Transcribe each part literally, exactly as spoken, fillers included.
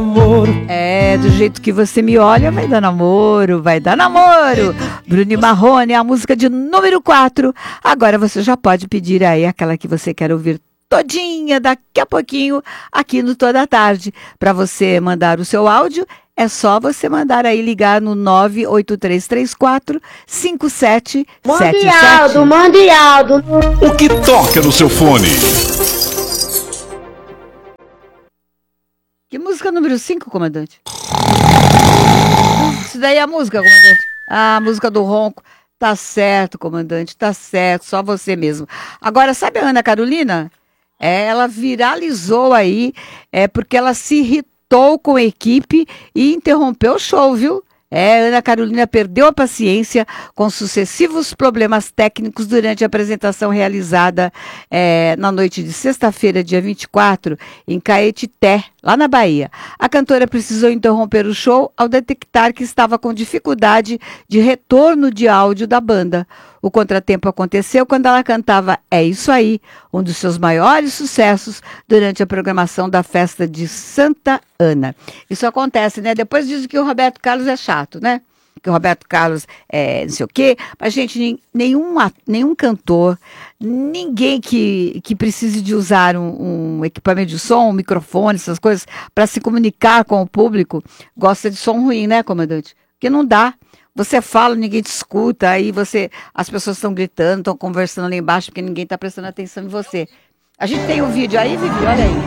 É, do jeito que você me olha, vai dar namoro, vai dar namoro. Bruno e Marrone, a música de número quatro. Agora você já pode pedir aí aquela que você quer ouvir todinha daqui a pouquinho aqui no Toda Tarde. Para você mandar o seu áudio, é só você mandar aí ligar no nove oito três três quatro cinco sete sete sete. Mande Aldo, mande Aldo. O que toca no seu fone? Que música número cinco, comandante? Isso daí é a música, comandante. Ah, a música do ronco. Tá certo, comandante, tá certo, só você mesmo. Agora, sabe a Ana Carolina? É, ela viralizou aí, é porque ela se irritou com a equipe e interrompeu o show, viu? É, Ana Carolina perdeu a paciência com sucessivos problemas técnicos durante a apresentação realizada é, na noite de sexta-feira, dia vinte e quatro, em Caetité, lá na Bahia. A cantora precisou interromper o show ao detectar que estava com dificuldade de retorno de áudio da banda. O contratempo aconteceu quando ela cantava É Isso Aí, um dos seus maiores sucessos durante a programação da festa de Santa Ana. Isso acontece, né? Depois dizem que o Roberto Carlos é chato, né? Que o Roberto Carlos é não sei o quê. Mas, gente, nenhum, nenhum cantor, ninguém que, que precise de usar um, um equipamento de som, um microfone, essas coisas, para se comunicar com o público, gosta de som ruim, né, comandante? Porque não dá. Você fala, ninguém te escuta, aí você, as pessoas estão gritando, estão conversando lá embaixo, porque ninguém está prestando atenção em você. A gente tem o um vídeo aí, Vivi? Olha aí.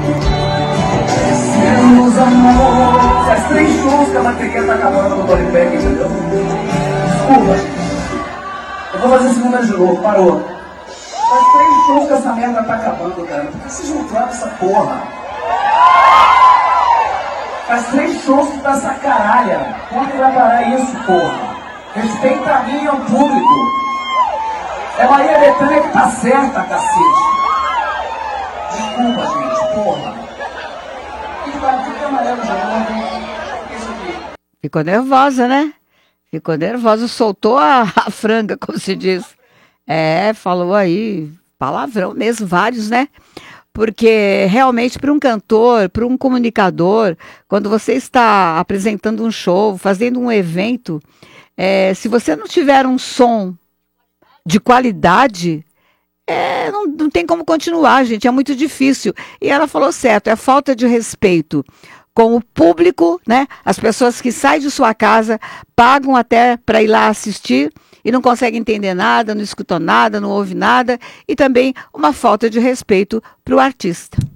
Meus amor, faz três shows que a bateria tá acabando no Dollypack, entendeu? Desculpa, gente. Eu vou fazer esse número de novo, parou. Faz três shows que essa merda tá acabando, cara. Por que vocês não trocam essa porra? Faz três shows que tá essa caralha. Quando vai parar isso, porra? Respeita a mim e ao público. É Maria Bethânia que tá certa, cacete. Desculpa, gente, porra. Fica amarelo de novo. Isso aqui. Ficou nervosa, né? Ficou nervosa, soltou a, a franga, como se diz. É, falou aí, palavrão mesmo, vários, né? Porque realmente para um cantor, para um comunicador, quando você está apresentando um show, fazendo um evento, é, se você não tiver um som de qualidade, é, não, não tem como continuar, gente, é muito difícil. E ela falou certo, é falta de respeito com o público, né? As pessoas que saem de sua casa, pagam até para ir lá assistir e não conseguem entender nada, não escutam nada, não ouvem nada, e também uma falta de respeito para o artista.